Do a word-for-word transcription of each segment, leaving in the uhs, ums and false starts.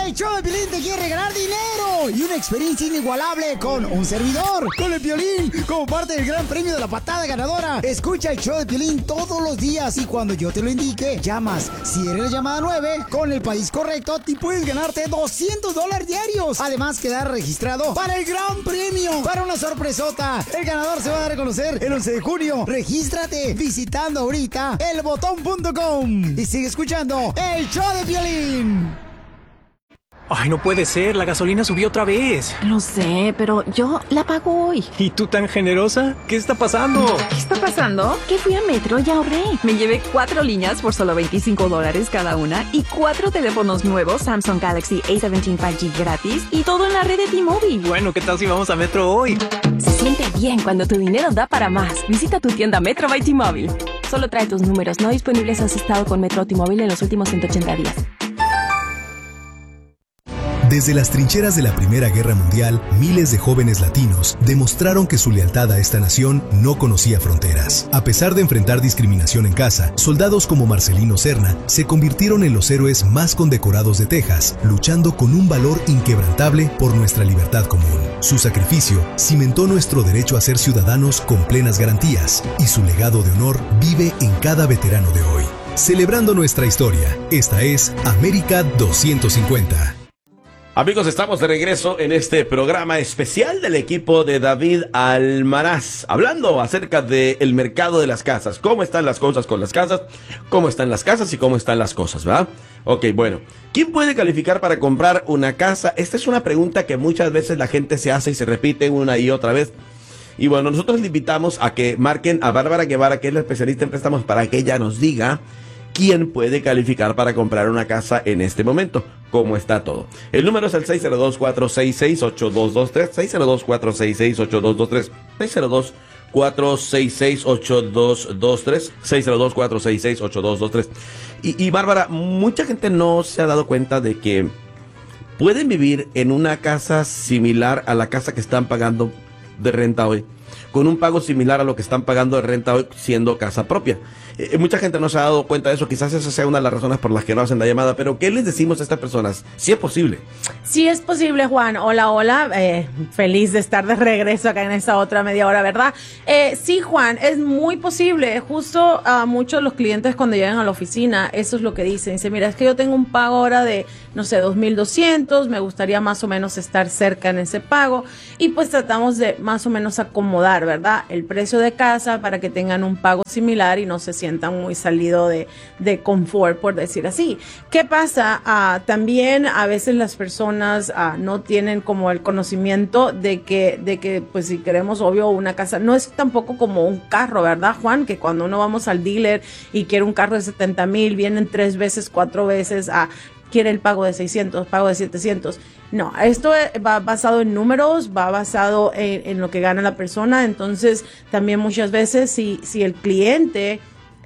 El show de Piolín te quiere regalar dinero y una experiencia inigualable con un servidor, con el Piolín, como parte del gran premio de la patada ganadora. Escucha el show de Piolín todos los días y cuando yo te lo indique, llamas. Si eres la llamada nueve, con el país correcto, te puedes ganarte doscientos dólares diarios. Además, quedar registrado para el gran premio, para una sorpresota. El ganador se va a dar a conocer el once de junio. Regístrate visitando ahorita el botón punto com y sigue escuchando el show de Piolín. Ay, no puede ser, la gasolina subió otra vez. Lo sé, pero yo la pago hoy. ¿Y tú tan generosa? ¿Qué está pasando? ¿Qué está pasando? Que fui a Metro y ahorré. Me llevé cuatro líneas por solo veinticinco dólares cada una y cuatro teléfonos nuevos Samsung Galaxy A diecisiete cinco G gratis y todo en la red de T-Mobile. Bueno, ¿qué tal si vamos a Metro hoy? Se siente bien cuando tu dinero da para más. Visita tu tienda Metro by T-Mobile. Solo trae tus números no disponibles si has estado con Metro o T-Mobile en los últimos ciento ochenta días. Desde las trincheras de la Primera Guerra Mundial, miles de jóvenes latinos demostraron que su lealtad a esta nación no conocía fronteras. A pesar de enfrentar discriminación en casa, soldados como Marcelino Serna se convirtieron en los héroes más condecorados de Texas, luchando con un valor inquebrantable por nuestra libertad común. Su sacrificio cimentó nuestro derecho a ser ciudadanos con plenas garantías, y su legado de honor vive en cada veterano de hoy. Celebrando nuestra historia, esta es América doscientos cincuenta. Amigos, estamos de regreso en este programa especial del equipo de David Almaraz, hablando acerca del mercado de las casas, cómo están las cosas con las casas, cómo están las casas y cómo están las cosas, ¿verdad? Ok, bueno, ¿quién puede calificar para comprar una casa? Esta es una pregunta que muchas veces la gente se hace y se repite una y otra vez. Y bueno, nosotros le invitamos a que marquen a Bárbara Guevara, que es la especialista en préstamos, para que ella nos diga quién puede calificar para comprar una casa en este momento. ¿Cómo está todo? El número es el seis cero dos, cuatro seis seis, ocho dos dos tres, seis cero dos, cuatro seis seis, ocho dos dos tres, seis cero dos, cuatro seis seis, ocho dos dos tres, seis cero dos, cuatro seis seis, ocho dos dos tres. Y, y Bárbara, mucha gente no se ha dado cuenta de que pueden vivir en una casa similar a la casa que están pagando de renta hoy, con un pago similar a lo que están pagando de renta hoy siendo casa propia. Eh, mucha gente no se ha dado cuenta de eso, quizás esa sea una de las razones por las que no hacen la llamada, pero ¿qué les decimos a estas personas? Sí es posible. Sí es posible, Juan. Hola, hola, eh, feliz de estar de regreso acá en esta otra media hora, ¿verdad? Eh, sí, Juan, es muy posible. Justo a uh, muchos de los clientes cuando llegan a la oficina, eso es lo que dicen. Dicen, mira, es que yo tengo un pago ahora de, no sé, dos mil doscientos, me gustaría más o menos estar cerca en ese pago, y pues tratamos de más o menos acomodar, ¿verdad?, el precio de casa para que tengan un pago similar y no se sientan muy salido de, de confort, por decir así. ¿Qué pasa? Uh, también a veces las personas uh, no tienen como el conocimiento de que, de que, pues si queremos, obvio, una casa, no es tampoco como un carro, ¿verdad, Juan? Que cuando uno vamos al dealer y quiere un carro de setenta mil, vienen tres veces, cuatro veces a... quiere el pago de seiscientos, pago de setecientos. No, esto va basado en números, va basado en, en lo que gana la persona. Entonces, también muchas veces si, si el cliente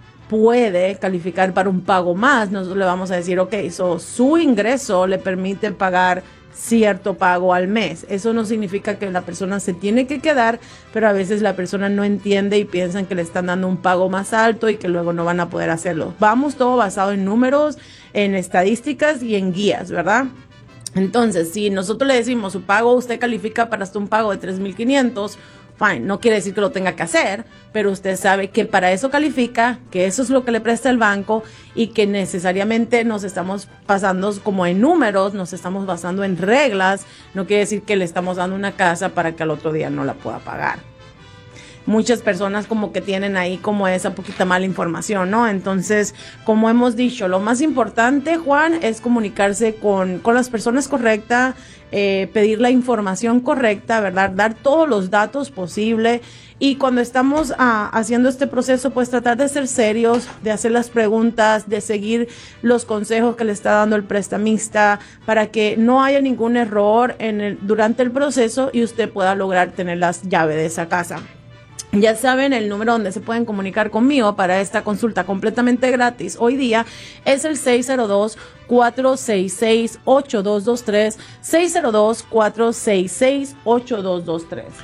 puede calificar para un pago más, nosotros le vamos a decir, ok, so, su ingreso le permite pagar cierto pago al mes. Eso no significa que la persona se tiene que quedar, pero a veces la persona no entiende y piensan que le están dando un pago más alto y que luego no van a poder hacerlo. Vamos todo basado en números, en estadísticas y en guías, ¿verdad? Entonces, si nosotros le decimos su pago, usted califica para hasta un pago de tres mil quinientos, fine, no quiere decir que lo tenga que hacer, pero usted sabe que para eso califica, que eso es lo que le presta el banco y que necesariamente nos estamos basando como en números, nos estamos basando en reglas, no quiere decir que le estamos dando una casa para que al otro día no la pueda pagar. Muchas personas como que tienen ahí como esa poquita mala información, ¿no? Entonces, como hemos dicho, lo más importante, Juan, es comunicarse con, con las personas correctas, eh, pedir la información correcta, ¿verdad? Dar todos los datos posibles. Y cuando estamos ah, haciendo este proceso, pues tratar de ser serios, de hacer las preguntas, de seguir los consejos que le está dando el prestamista para que no haya ningún error en el, durante el proceso y usted pueda lograr tener las llaves de esa casa. Ya saben, el número donde se pueden comunicar conmigo para esta consulta completamente gratis hoy día es el seis cero dos, cuatro seis seis, ocho dos dos tres, seis cero dos, cuatro seis seis, ocho dos dos tres.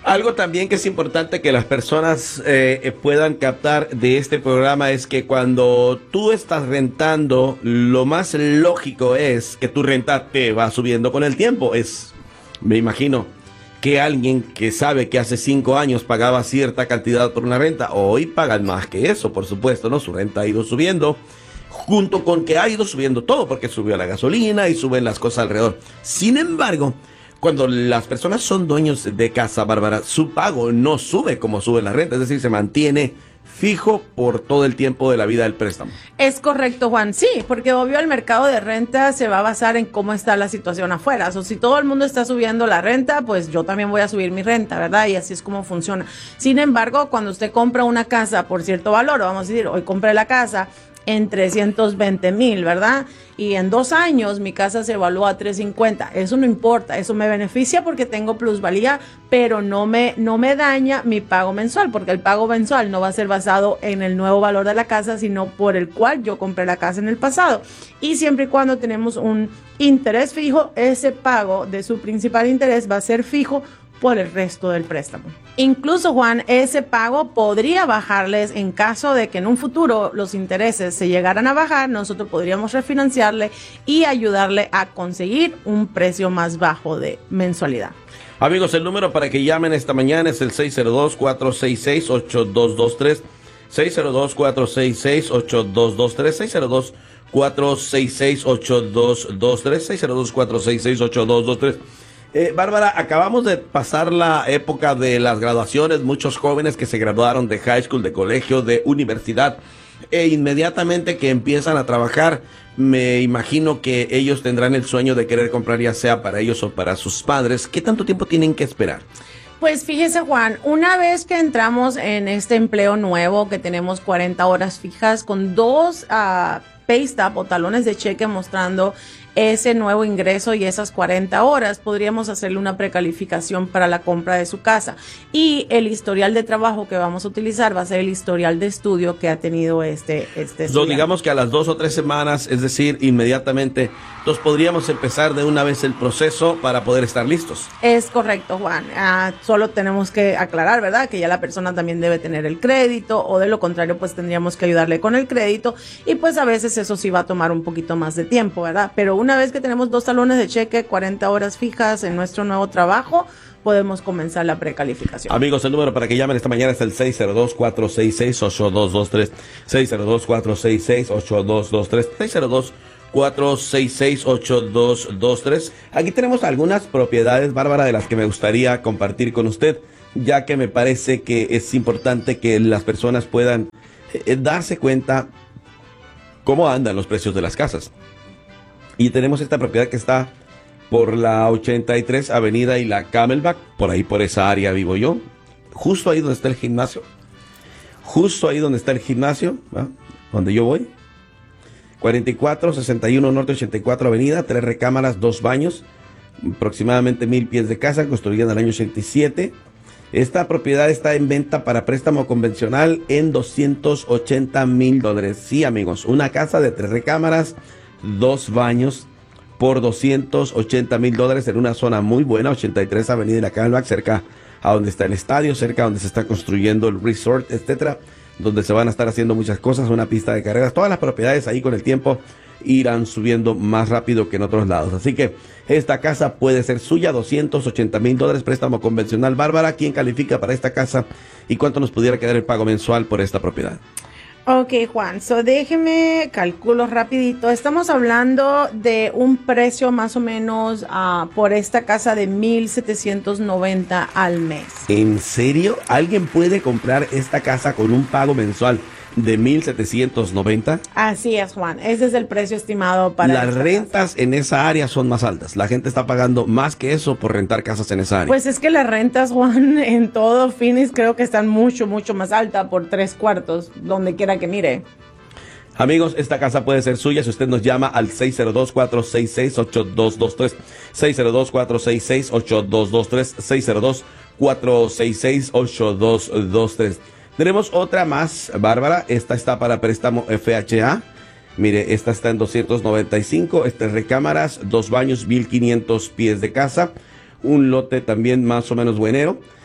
Algo también que es importante que las personas eh, puedan captar de este programa es que cuando tú estás rentando, lo más lógico es que tu renta te va subiendo con el tiempo. Es, me imagino, que alguien que sabe que hace cinco años pagaba cierta cantidad por una renta, hoy pagan más que eso, por supuesto, ¿no? Su renta ha ido subiendo, junto con que ha ido subiendo todo, porque subió la gasolina y suben las cosas alrededor. Sin embargo, cuando las personas son dueños de casa, Bárbara, su pago no sube como sube la renta, es decir, se mantiene fijo por todo el tiempo de la vida del préstamo. Es correcto, Juan, sí, porque obvio el mercado de renta se va a basar en cómo está la situación afuera. O sea, si todo el mundo está subiendo la renta, pues yo también voy a subir mi renta, ¿verdad? Y así es como funciona. Sin embargo, cuando usted compra una casa por cierto valor, vamos a decir, hoy compré la casa en trescientos veinte mil, ¿verdad? Y en dos años mi casa se evalúa a trescientos cincuenta. Eso no importa, eso me beneficia porque tengo plusvalía, pero no me, no me daña mi pago mensual, porque el pago mensual no va a ser basado en el nuevo valor de la casa, sino por el cual yo compré la casa en el pasado. Y siempre y cuando tenemos un interés fijo, ese pago de su principal interés va a ser fijo por el resto del préstamo. Incluso, Juan, ese pago podría bajarles en caso de que en un futuro los intereses se llegaran a bajar. Nosotros podríamos refinanciarle y ayudarle a conseguir un precio más bajo de mensualidad. Amigos, el número para que llamen esta mañana es el seis cero dos, cuatro seis seis, ocho dos dos tres, seis cero dos, cuatro seis seis, ocho dos dos tres, seis cero dos, cuatro seis seis, ocho dos dos tres, seis cero dos, cuatro seis seis, ocho dos dos tres. Eh, Bárbara, acabamos de pasar la época de las graduaciones, muchos jóvenes que se graduaron de high school, de colegio, de universidad, e inmediatamente que empiezan a trabajar, me imagino que ellos tendrán el sueño de querer comprar, ya sea para ellos o para sus padres. ¿Qué tanto tiempo tienen que esperar? Pues fíjese, Juan, una vez que entramos en este empleo nuevo, que tenemos cuarenta horas fijas con dos uh, pay stub o talones de cheque mostrando ese nuevo ingreso y esas cuarenta horas, podríamos hacerle una precalificación para la compra de su casa. Y el historial de trabajo que vamos a utilizar va a ser el historial de estudio que ha tenido este este so, digamos que a las dos o tres semanas, es decir, inmediatamente, entonces podríamos empezar de una vez el proceso para poder estar listos. Es correcto, Juan. Uh, solo tenemos que aclarar, ¿verdad?, que ya la persona también debe tener el crédito, o de lo contrario, pues tendríamos que ayudarle con el crédito, y pues a veces eso sí va a tomar un poquito más de tiempo, ¿verdad? Pero una vez que tenemos dos talones de cheque, cuarenta horas fijas en nuestro nuevo trabajo, podemos comenzar la precalificación. Amigos, el número para que llamen esta mañana es el seis cero dos, cuatro seis seis, ocho dos dos tres, seis cero dos, cuatro seis seis, ocho dos dos tres, seis cero dos, cuatro seis seis, ocho dos dos tres. Aquí tenemos algunas propiedades, Bárbara, de las que me gustaría compartir con usted, ya que me parece que es importante que las personas puedan eh, darse cuenta cómo andan los precios de las casas. Y tenemos esta propiedad que está por la ochenta y tres Avenida y la Camelback, por ahí por esa área vivo yo, justo ahí donde está el gimnasio, justo ahí donde está el gimnasio, ¿va?, donde yo voy, cuarenta y cuatro sesenta y uno Norte ochenta y cuatro Avenida, tres recámaras, dos baños, aproximadamente mil pies de casa, construida en el año ochenta y siete. Esta propiedad está en venta para préstamo convencional en doscientos ochenta mil dólares. Sí, amigos, una casa de tres recámaras, dos baños por doscientos ochenta mil dólares en una zona muy buena, ochenta y tres Avenida de la Camelback, cerca a donde está el estadio, cerca a donde se está construyendo el resort, etcétera, donde se van a estar haciendo muchas cosas, una pista de carreras. Todas las propiedades ahí con el tiempo irán subiendo más rápido que en otros lados. Así que esta casa puede ser suya, doscientos ochenta mil dólares, préstamo convencional. Bárbara, ¿quién califica para esta casa y cuánto nos pudiera quedar el pago mensual por esta propiedad? Ok, Juan, so déjeme calculo rapidito. Estamos hablando de un precio más o menos uh, por esta casa de mil setecientos noventa al mes. ¿En serio? ¿Alguien puede comprar esta casa con un pago mensual de mil setecientos noventa? Así es, Juan. Ese es el precio estimado para las rentas casa. En esa área son más altas. La gente está pagando más que eso por rentar casas en esa área. Pues es que las rentas, Juan, en todo Phoenix creo que están mucho, mucho más altas por tres cuartos, donde quiera que mire. Amigos, esta casa puede ser suya si usted nos llama al seis cero dos, cuatro seis seis, ocho dos dos tres, seis cero dos, cuatro seis seis, ocho dos dos tres, seis cero dos, cuatro seis seis, ocho dos dos tres. Tenemos otra más, Bárbara. Esta está para préstamo F H A. Mire, esta está en doscientos noventa y cinco. Este recámaras, dos baños, mil quinientos pies de casa. Un lote también más o menos buenero.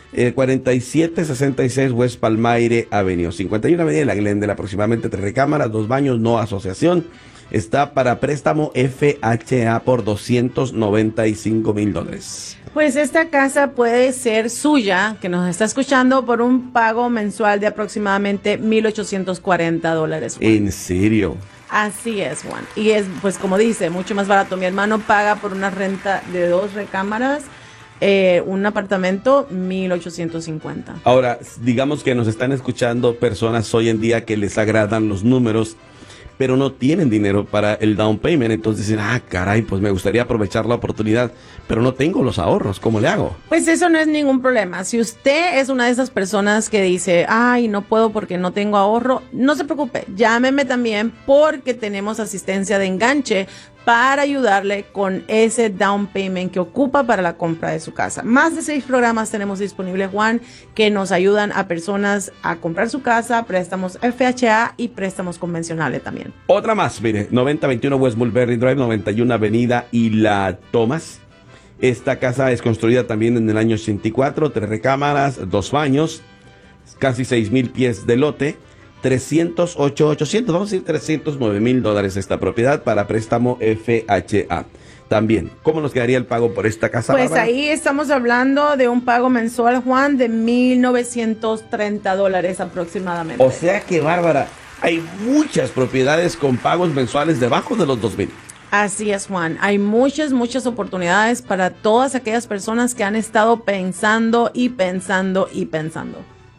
Eh, cuarenta y siete sesenta y seis West Palmyre Avenue, cincuenta y uno Avenida de la Glendale, aproximadamente tres recámaras, dos baños, no asociación. Está para préstamo F H A por doscientos noventa y cinco mil dólares. Pues esta casa puede ser suya, que nos está escuchando, por un pago mensual de aproximadamente mil ochocientos cuarenta dólares. Juan. ¿En serio? Así es, Juan. Y es, pues como dice, mucho más barato. Mi hermano paga por una renta de dos recámaras, eh, un apartamento, mil ochocientos cincuenta. Ahora, digamos que nos están escuchando personas hoy en día que les agradan los números, pero no tienen dinero para el down payment. Entonces dicen, ah, caray, pues me gustaría aprovechar la oportunidad, pero no tengo los ahorros, ¿cómo le hago? Pues eso no es ningún problema. Si usted es una de esas personas que dice, ay, no puedo porque no tengo ahorro, no se preocupe, llámeme también porque tenemos asistencia de enganche para ayudarle con ese down payment que ocupa para la compra de su casa. Más de seis programas tenemos disponibles, Juan, que nos ayudan a personas a comprar su casa, préstamos F H A y préstamos convencionales también. Otra más, mire, noventa veintiuno West Mulberry Drive, noventa y una Avenida y La Thomas. Esta casa es construida también en el año ochenta y cuatro, tres recámaras, dos baños, casi seis mil pies de lote. trescientos ocho mil ochocientos, vamos a decir trescientos nueve mil dólares esta propiedad para préstamo F H A. También, ¿cómo nos quedaría el pago por esta casa? Pues Bárbara? ahí estamos hablando de un pago mensual, Juan, de mil novecientos treinta dólares aproximadamente. O sea que, Bárbara, hay muchas propiedades con pagos mensuales debajo de los dos mil. Así es, Juan. Hay muchas, muchas oportunidades para todas aquellas personas que han estado pensando y pensando y pensando.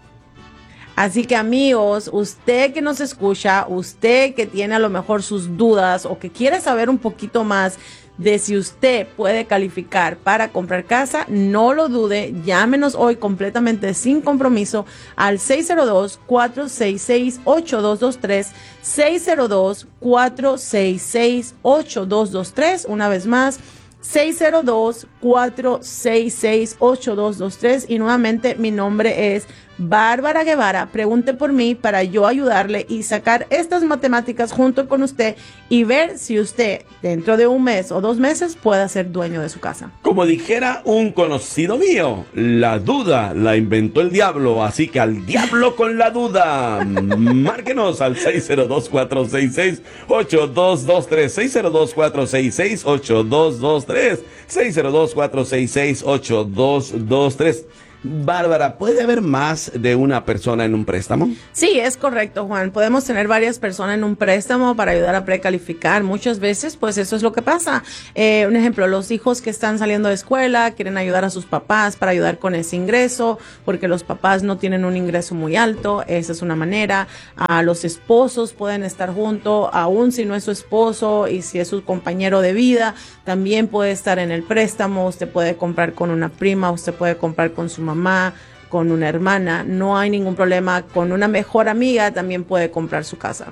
Así que amigos, usted que nos escucha, usted que tiene a lo mejor sus dudas o que quiere saber un poquito más de si usted puede calificar para comprar casa, no lo dude, llámenos hoy completamente sin compromiso al seis cero dos, cuatro seis seis, ocho dos dos tres, seis cero dos, cuatro seis seis, ocho dos dos tres, una vez más, seis cero dos, cuatro seis seis, ocho dos dos tres, y nuevamente mi nombre es Bárbara Guevara. Pregunte por mí para yo ayudarle y sacar estas matemáticas junto con usted y ver si usted dentro de un mes o dos meses puede ser dueño de su casa. Como dijera un conocido mío, la duda la inventó el diablo, así que al diablo con la duda. Márquenos al seis cero dos, cuatro seis seis, ocho dos dos tres, seis cero dos, cuatro seis seis, ocho dos dos tres, seis cero dos, cuatro seis seis, ocho dos dos tres. Bárbara, ¿puede haber más de una persona en un préstamo? Sí, es correcto, Juan. Podemos tener varias personas en un préstamo para ayudar a precalificar. Muchas veces, pues eso es lo que pasa. Eh, un ejemplo, los hijos que están saliendo de escuela quieren ayudar a sus papás para ayudar con ese ingreso, porque los papás no tienen un ingreso muy alto. Esa es una manera. A los esposos pueden estar juntos, aún si no es su esposo y si es su compañero de vida, también puede estar en el préstamo. Usted puede comprar con una prima, usted puede comprar con su mamá. mamá, con una hermana, no hay ningún problema. Con una mejor amiga también puede comprar su casa.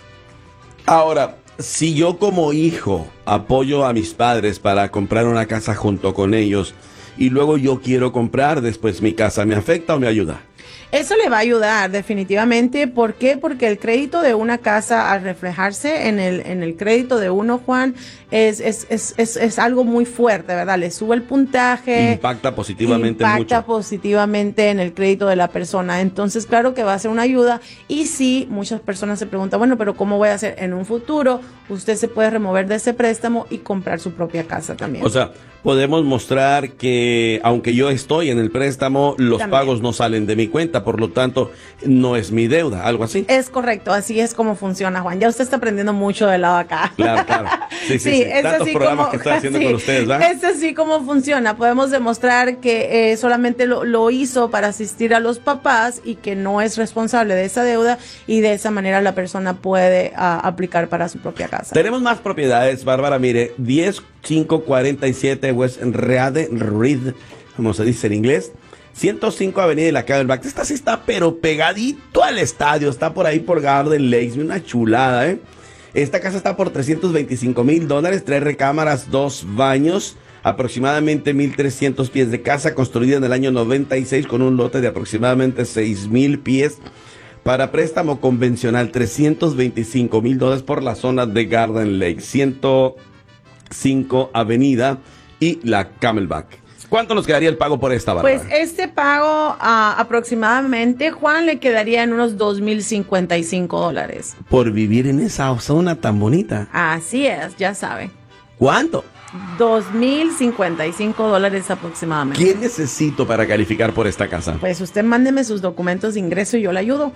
Ahora, si yo como hijo apoyo a mis padres para comprar una casa junto con ellos y luego yo quiero comprar después mi casa, ¿me afecta o me ayuda? Eso le va a ayudar definitivamente. ¿Por qué? Porque el crédito de una casa, al reflejarse en el, en el crédito de uno, Juan, es, es, es, es, es algo muy fuerte, ¿verdad? Le sube el puntaje. Impacta positivamente impacta mucho. Impacta positivamente en el crédito de la persona. Entonces, claro que va a ser una ayuda. Y sí, muchas personas se preguntan, bueno, pero ¿cómo voy a hacer en un futuro? Usted se puede remover de ese préstamo y comprar su propia casa también. O sea, podemos mostrar que aunque yo estoy en el préstamo, los también. pagos no salen de mi cuenta, por lo tanto, no es mi deuda, algo así. Es correcto, así es como funciona, Juan. Ya usted está aprendiendo mucho del lado acá. Claro, claro. Sí, sí, sí. Sí, es Tantos así programas como, que estoy haciendo sí, con ustedes, ¿verdad? Es así como funciona. Podemos demostrar que eh, solamente lo, lo hizo para asistir a los papás y que no es responsable de esa deuda, y de esa manera la persona puede uh, aplicar para su propia casa. Tenemos más propiedades, Bárbara. Mire, diez cinco cuarenta y siete West Reade Reed, como se dice en inglés, ciento cinco Avenida de la Camelback. Esta sí está pero pegadito al estadio, está por ahí por Garden Lakes, una chulada, ¿eh? Esta casa está por trescientos veinticinco mil dólares, tres recámaras, dos baños, aproximadamente mil trescientos pies de casa, construida en el año noventa y seis con un lote de aproximadamente seis mil pies. Para préstamo convencional, trescientos veinticinco mil dólares por la zona de Garden Lake, ciento cinco Avenida y la Camelback. ¿Cuánto nos quedaría el pago por esta, Bárbara? Pues este pago uh, aproximadamente, Juan, le quedaría en unos dos mil cincuenta y cinco dólares. Por vivir en esa zona tan bonita. Así es, ya sabe. ¿Cuánto? dos mil cincuenta y cinco dólares aproximadamente. ¿Qué necesito para calificar por esta casa? Pues usted mándeme sus documentos de ingreso y yo le ayudo.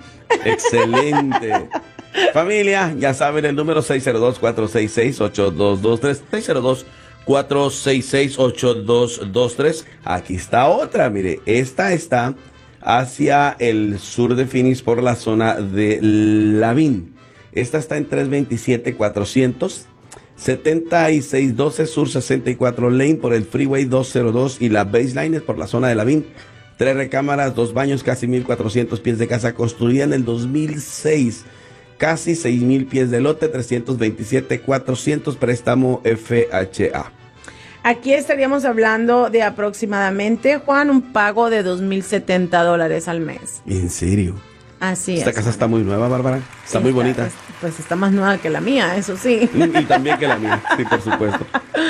Excelente. Familia, ya saben el número seis cero dos, cuatro seis seis, ocho dos dos tres, seis cero dos, cuatro seis seis, ocho dos dos tres. Aquí está otra, mire, esta está hacia el sur de Phoenix por la zona de Lavín. Esta está en trescientos veintisiete, cuatrocientos, setenta y seis doce Sur sesenta y cuatro Lane por el Freeway doscientos dos y la Baseline es por la zona de Lavín. Tres recámaras, dos baños, casi mil cuatrocientos pies de casa, construida en el dos mil seis. Casi seis mil pies de lote, trescientos veintisiete, cuatrocientos, préstamo F H A. Aquí estaríamos hablando de aproximadamente, Juan, un pago de dos mil setenta dólares al mes. ¿En serio? Así Esta es. casa está muy nueva, Bárbara. Está muy bonita. Pues está más nueva que la mía, eso sí. Y, y también que la mía, sí, por supuesto.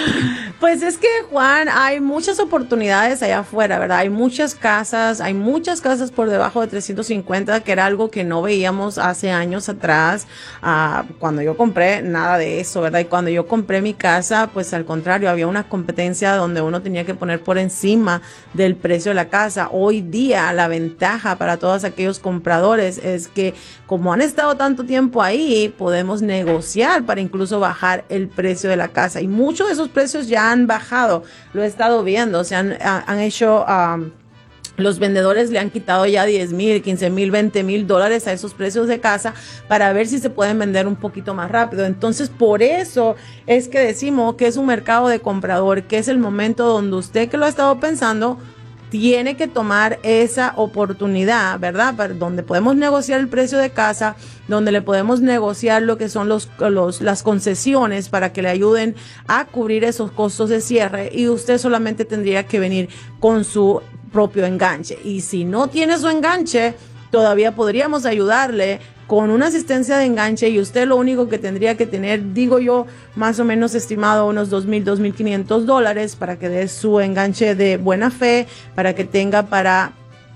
Pues es que, Juan, hay muchas oportunidades allá afuera, ¿verdad? Hay muchas casas, hay muchas casas por debajo de trescientos cincuenta, que era algo que no veíamos hace años atrás. Uh, cuando yo compré, nada de eso, ¿verdad? Y cuando yo compré mi casa, pues al contrario, había una competencia donde uno tenía que poner por encima del precio de la casa. Hoy día, la ventaja para todos aquellos compradores es que, como han estado tanto tiempo ahí, podemos negociar para incluso bajar el precio de la casa. Y muchos de esos precios ya han bajado. Lo he estado viendo. Se han, han hecho... Um, los vendedores le han quitado ya diez mil, quince mil, veinte mil dólares a esos precios de casa para ver si se pueden vender un poquito más rápido. Entonces, por eso es que decimos que es un mercado de comprador, que es el momento donde usted, que lo ha estado pensando, tiene que tomar esa oportunidad, ¿verdad? Para, donde podemos negociar el precio de casa, donde le podemos negociar lo que son los, los, las concesiones para que le ayuden a cubrir esos costos de cierre, y usted solamente tendría que venir con su propio enganche. Y si no tiene su enganche, todavía podríamos ayudarle con una asistencia de enganche, y usted lo único que tendría que tener, digo yo, más o menos estimado unos dos mil, dos mil quinientos dólares para que dé su enganche de buena fe, para que tenga para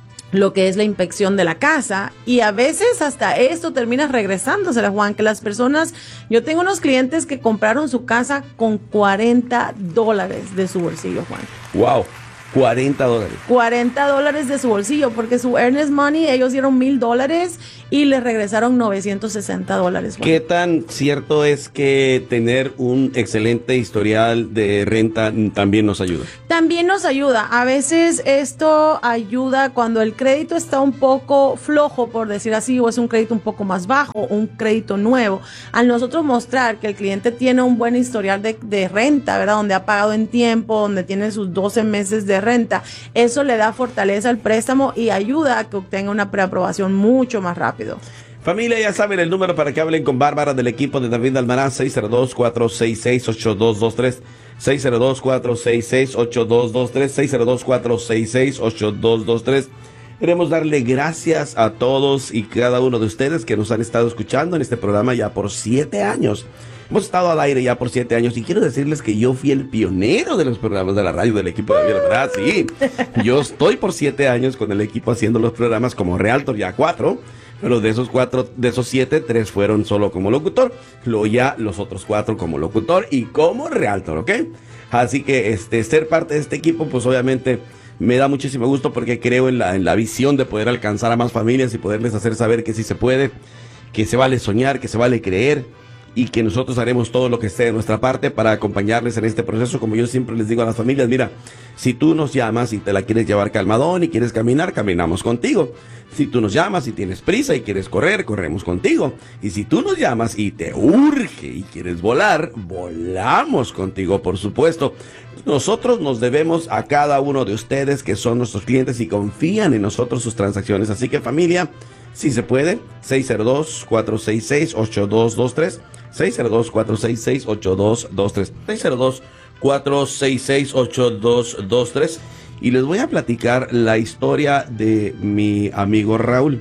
lo que es la inspección de la casa. Y a veces hasta esto termina regresándosela, Juan, que las personas, yo tengo unos clientes que compraron su casa con cuarenta dólares de su bolsillo, Juan. Wow. cuarenta dólares. cuarenta dólares de su bolsillo, porque su earnest money, ellos dieron mil dólares y les regresaron novecientos sesenta dólares. ¿Qué tan cierto es que tener un excelente historial de renta también nos ayuda? También nos ayuda. A veces esto ayuda cuando el crédito está un poco flojo, por decir así, o es un crédito un poco más bajo, un crédito nuevo. Al nosotros mostrar que el cliente tiene un buen historial de, de renta, ¿verdad? Donde ha pagado en tiempo, donde tiene sus doce meses de renta, eso le da fortaleza al préstamo y ayuda a que obtenga una preaprobación mucho más rápido. Familia, ya saben el número para que hablen con Bárbara del equipo de David Almaraz, seis cero dos, cuatro seis seis, ocho dos dos tres, seis cero dos, cuatro seis seis, ocho dos dos tres, seis cero dos, cuatro seis seis, ocho dos dos tres. Queremos darle gracias a todos y cada uno de ustedes que nos han estado escuchando en este programa ya por siete años. Hemos estado al aire ya por siete años y quiero decirles que yo fui el pionero de los programas de la radio del equipo de David Almaraz. Sí, yo estoy por siete años con el equipo haciendo los programas como Realtor, ya cuatro. Pero de esos cuatro, de esos siete, tres fueron solo como locutor. Luego ya los otros cuatro como locutor y como Realtor, ¿ok? Así que este, ser parte de este equipo, pues obviamente me da muchísimo gusto porque creo en la, en la visión de poder alcanzar a más familias y poderles hacer saber que sí se puede, que se vale soñar, que se vale creer, y que nosotros haremos todo lo que esté de nuestra parte para acompañarles en este proceso. Como yo siempre les digo a las familias, mira, si tú nos llamas y te la quieres llevar calmadón y quieres caminar, caminamos contigo. Si tú nos llamas y tienes prisa y quieres correr, corremos contigo. Y si tú nos llamas y te urge y quieres volar, volamos contigo, por supuesto. Nosotros nos debemos a cada uno de ustedes que son nuestros clientes y confían en nosotros sus transacciones. Así que, familia, si se puede, seis cero dos, cuatro seis seis, ocho dos dos tres, seis cero dos, cuatro seis seis, ocho dos dos tres, seis cero dos, cuatro seis seis, ocho dos dos tres. Y les voy a platicar la historia de mi amigo Raúl.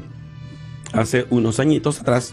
Hace unos añitos atrás,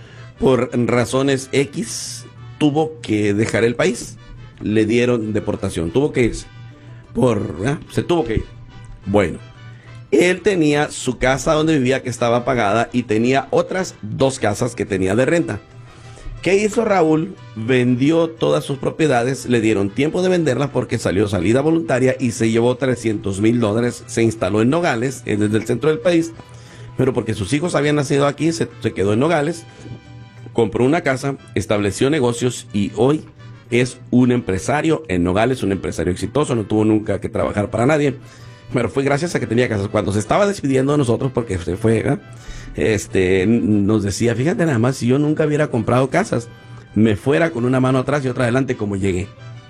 por razones X, tuvo que dejar el país. Le dieron deportación, tuvo que irse. por, ¿eh? Se tuvo que ir. Bueno, él tenía su casa donde vivía que estaba pagada y tenía otras dos casas que tenía de renta. ¿Qué hizo Raúl? Vendió todas sus propiedades, le dieron tiempo de venderlas porque salió salida voluntaria y se llevó trescientos mil dólares, se instaló en Nogales, desde el centro del país, pero porque sus hijos habían nacido aquí, se, se quedó en Nogales, compró una casa, estableció negocios y hoy es un empresario en Nogales, un empresario exitoso, no tuvo nunca que trabajar para nadie, pero fue gracias a que tenía casas. Cuando se estaba despidiendo de nosotros, porque se fue, ¿eh? este, nos decía, fíjate nada más, si yo nunca hubiera comprado casas, me fuera con una mano atrás y otra adelante como llegué.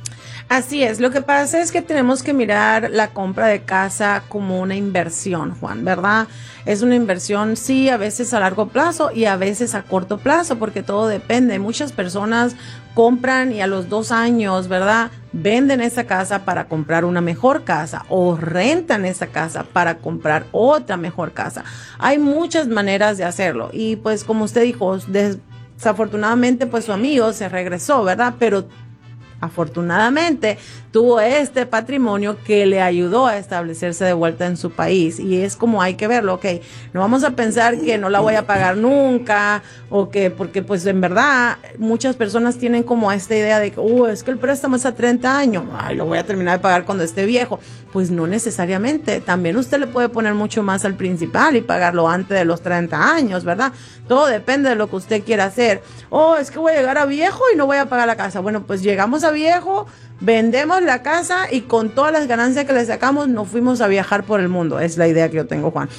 Así es, lo que pasa es que tenemos que mirar la compra de casa como una inversión, Juan, ¿verdad? Es una inversión, sí, a veces a largo plazo y a veces a corto plazo, porque todo depende. Muchas personas compran y a los dos años, ¿verdad? Venden esa casa para comprar una mejor casa o rentan esa casa para comprar otra mejor casa. Hay muchas maneras de hacerlo y pues como usted dijo, desafortunadamente pues su amigo se regresó, ¿verdad? Pero afortunadamente tuvo este patrimonio que le ayudó a establecerse de vuelta en su país y es como hay que verlo, ok, no vamos a pensar que no la voy a pagar nunca o que porque pues en verdad muchas personas tienen como esta idea de que uh, es que el préstamo es a treinta años, ay, lo voy a terminar de pagar cuando esté viejo, pues no necesariamente, también usted le puede poner mucho más al principal y pagarlo antes de los treinta años, ¿verdad? Todo depende de lo que usted quiera hacer. Oh, es que voy a llegar a viejo y no voy a pagar la casa. Bueno, pues llegamos a viejo, vendemos la casa y con todas las ganancias que le sacamos nos fuimos a viajar por el mundo. Es la idea que yo tengo, Juan.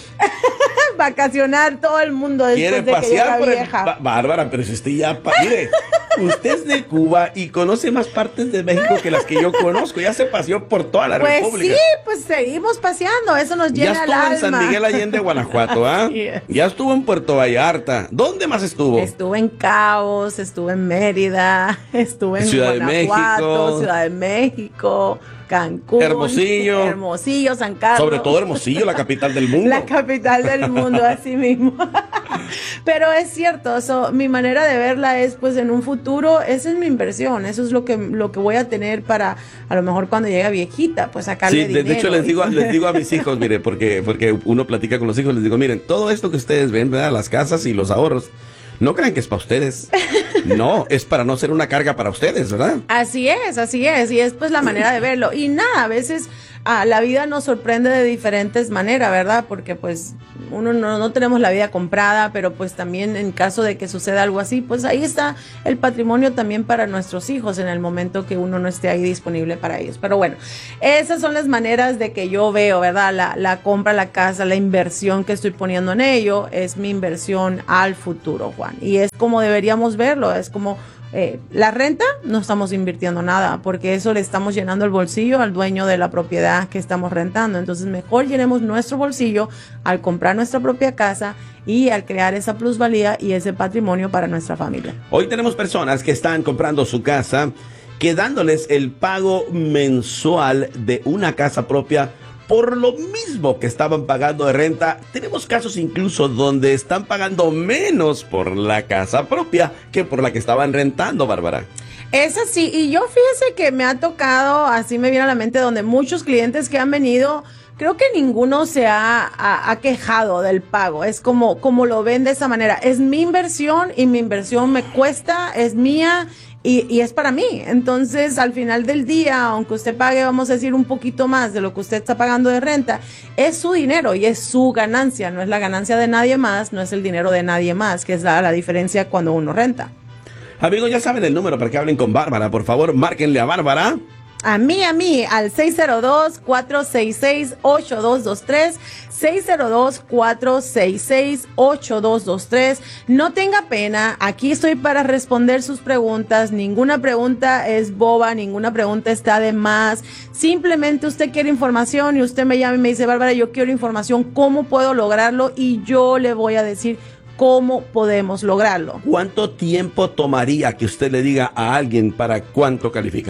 Vacacionar todo el mundo después ¿Quiere de que pasear llega por el... vieja. Ba- Bárbara, pero si usted ya... pa- Mire, usted es de Cuba y conoce más partes de México que las que yo conozco. Ya se paseó por toda la Pues República. sí, pues seguimos paseando, eso nos Ya llena el estuvo alma. en San Miguel Allende, Guanajuato, ¿ah? Así es. Ya estuvo en Puerto Vallarta. ¿Dónde más estuvo? Estuve en Cabos, estuve en Mérida, estuve en Ciudad de Guanajuato, México. Ciudad de México, Cancún, Hermosillo. Hermosillo, San Carlos. Sobre todo Hermosillo, la capital del mundo. La capital del mundo, así mismo. Pero es cierto, so, mi manera de verla es, pues, en un futuro, esa es mi inversión, eso es lo que, lo que voy a tener para, a lo mejor cuando llegue viejita, pues sacarle Sí, de, dinero. de hecho les digo, les digo a mis hijos, mire, porque, porque uno platica con los hijos, les digo, miren, todo esto que ustedes ven, ¿verdad? Las casas y los ahorros, no crean que es para ustedes. No, es para no ser una carga para ustedes, ¿verdad? Así es, así es, y es pues la manera de verlo. Y nada, a veces ah, la vida nos sorprende de diferentes maneras, ¿verdad? Porque pues uno no, no tenemos la vida comprada, pero pues también en caso de que suceda algo así, pues ahí está el patrimonio también para nuestros hijos en el momento que uno no esté ahí disponible para ellos. Pero bueno, esas son las maneras de que yo veo, ¿verdad? La, la compra, la casa, la inversión que estoy poniendo en ello, es mi inversión al futuro, Juan. Y es como deberíamos verlo, es como... Eh, la renta no estamos invirtiendo nada porque eso le estamos llenando el bolsillo al dueño de la propiedad que estamos rentando. Entonces mejor llenemos nuestro bolsillo al comprar nuestra propia casa y al crear esa plusvalía y ese patrimonio para nuestra familia. Hoy tenemos personas que están comprando su casa, quedándoles el pago mensual de una casa propia por lo mismo que estaban pagando de renta. Tenemos casos incluso donde están pagando menos por la casa propia que por la que estaban rentando, Bárbara. Es así, y yo fíjese que me ha tocado, así me viene a la mente, donde muchos clientes que han venido, creo que ninguno se ha, ha, ha quejado del pago. Es como, como lo ven de esa manera. Es mi inversión y mi inversión me cuesta, es mía. Y, y es para mí. Entonces, al final del día, aunque usted pague, vamos a decir, un poquito más de lo que usted está pagando de renta, es su dinero y es su ganancia. No es la ganancia de nadie más, no es el dinero de nadie más, que es la, la diferencia cuando uno renta. Amigos, ya saben el número para que hablen con Bárbara. Por favor, márquenle a Bárbara. A mí, a mí, al seis cero dos, cuatro seis seis, ocho dos dos tres, seis cero dos, cuatro seis seis, ocho dos dos tres. No tenga pena, aquí estoy para responder sus preguntas. Ninguna pregunta es boba, ninguna pregunta está de más. Simplemente usted quiere información y usted me llama y me dice, Bárbara, yo quiero información, ¿cómo puedo lograrlo? Y yo le voy a decir cómo podemos lograrlo. ¿Cuánto tiempo tomaría que usted le diga a alguien para cuánto califica?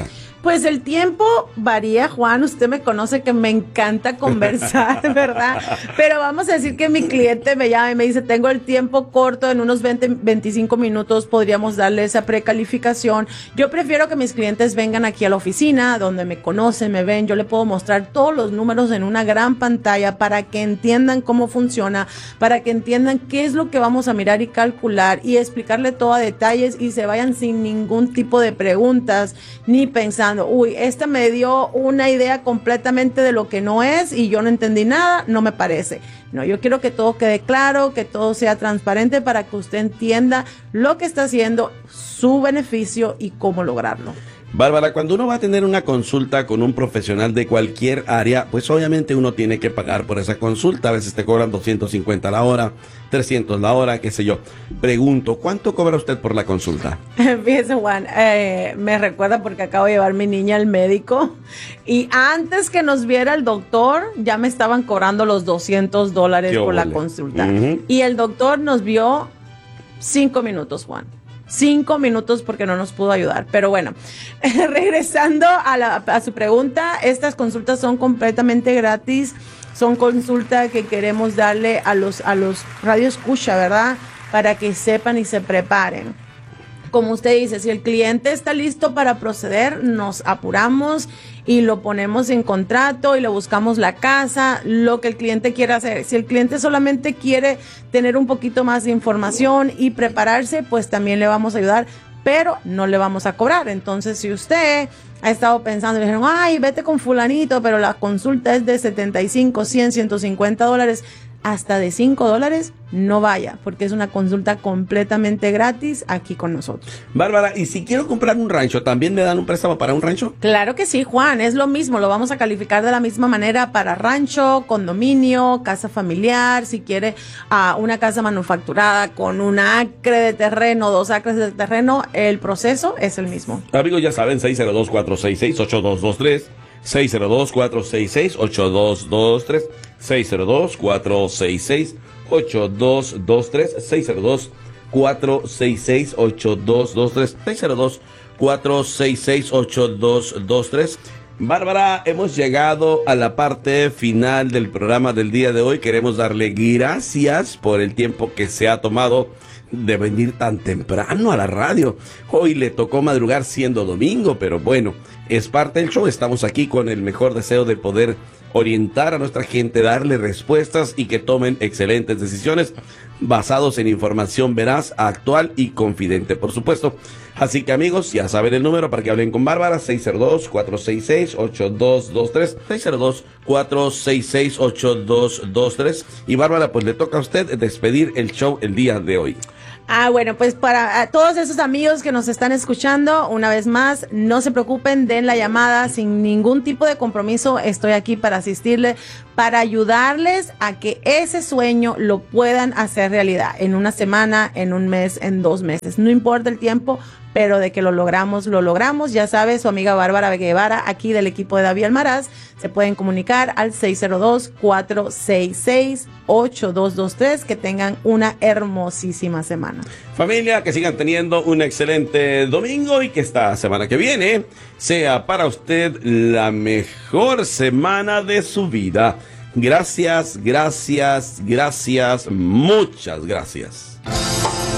Pues el tiempo varía, Juan, usted me conoce que me encanta conversar, ¿verdad? Pero vamos a decir que mi cliente me llama y me dice, tengo el tiempo corto, en unos veinte, veinticinco minutos podríamos darle esa precalificación. Yo prefiero que mis clientes vengan aquí a la oficina, donde me conocen, me ven, yo le puedo mostrar todos los números en una gran pantalla para que entiendan cómo funciona, para que entiendan qué es lo que vamos a mirar y calcular y explicarle todo a detalles y se vayan sin ningún tipo de preguntas ni pensando, uy, esta me dio una idea completamente de lo que no es y yo no entendí nada, no me parece. No, yo quiero que todo quede claro, que todo sea transparente para que usted entienda lo que está haciendo, su beneficio y cómo lograrlo. Bárbara, cuando uno va a tener una consulta con un profesional de cualquier área, pues obviamente uno tiene que pagar por esa consulta. A veces te cobran doscientos cincuenta la hora, trescientos la hora, qué sé yo. Pregunto, ¿cuánto cobra usted por la consulta? Fíjese, Juan, eh, me recuerda porque acabo de llevar a mi niña al médico y antes que nos viera el doctor, ya me estaban cobrando los doscientos dólares por la consulta. Uh-huh. Y el doctor nos vio cinco minutos, Juan. Cinco minutos porque no nos pudo ayudar. Pero bueno, regresando a, la, a su pregunta, estas consultas son completamente gratis. Son consultas que queremos darle a los, a los radioescucha, ¿verdad? Para que sepan y se preparen. Como usted dice, si el cliente está listo para proceder, nos apuramos y lo ponemos en contrato y le buscamos la casa, lo que el cliente quiera hacer. Si el cliente solamente quiere tener un poquito más de información y prepararse, pues también le vamos a ayudar, pero no le vamos a cobrar. Entonces, si usted ha estado pensando, le dijeron, ay, vete con fulanito, pero la consulta es de setenta y cinco, cien, ciento cincuenta dólares, hasta de cinco dólares, no vaya, porque es una consulta completamente gratis aquí con nosotros. Bárbara, ¿y si quiero comprar un rancho, también me dan un préstamo para un rancho? Claro que sí, Juan, es lo mismo, lo vamos a calificar de la misma manera para rancho, condominio, casa familiar, si quiere uh, una casa manufacturada con un acre de terreno, dos acres de terreno, el proceso es el mismo. Amigos, ya saben, seis cero dos, cuatro seis seis, ocho dos dos tres, seis cero dos, cuatro seis seis, ocho dos dos tres, seis cero dos, cuatro seis seis, ocho dos dos tres, seis cero dos, cuatro seis seis, ocho dos dos tres, seis cero dos, cuatro seis seis, ocho dos dos tres. Bárbara, hemos llegado a la parte final del programa del día de hoy. Queremos darle gracias por el tiempo que se ha tomado de venir tan temprano a la radio. Hoy le tocó madrugar siendo domingo, pero bueno, es parte del show. Estamos aquí con el mejor deseo de poder orientar a nuestra gente, darle respuestas y que tomen excelentes decisiones basados en información veraz, actual y confidente, por supuesto. Así que amigos, ya saben el número para que hablen con Bárbara, seis cero dos, cuatro seis seis, ocho dos dos tres, seis cero dos, cuatro seis seis, ocho dos dos tres. Y Bárbara, pues le toca a usted despedir el show el día de hoy. Ah, bueno, pues para a todos esos amigos que nos están escuchando, una vez más, no se preocupen, den la llamada sin ningún tipo de compromiso. Estoy aquí para asistirles, para ayudarles a que ese sueño lo puedan hacer realidad en una semana, en un mes, en dos meses. No importa el tiempo, pero de que lo logramos, lo logramos. Ya sabe, su amiga Bárbara Guevara, aquí del equipo de David Almaraz, se pueden comunicar al seis cero dos, cuatro seis seis, ocho dos dos tres. Que tengan una hermosísima semana. Familia, que sigan teniendo un excelente domingo y que esta semana que viene sea para usted la mejor semana de su vida. Gracias, gracias, gracias, muchas gracias.